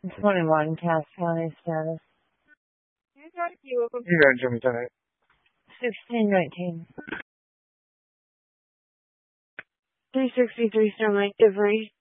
21 Cass County status. You got Jimmy tonight. 1619. 363 Starlight Delivery.